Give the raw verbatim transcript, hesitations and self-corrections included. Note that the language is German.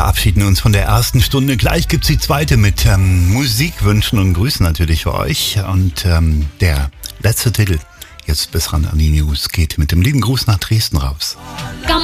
verabschieden uns von der ersten Stunde. Gleich gibt's die zweite mit ähm, Musikwünschen und Grüßen natürlich für euch. Und ähm, der letzte Titel, jetzt bis ran an die News, geht mit dem lieben Gruß nach Dresden raus.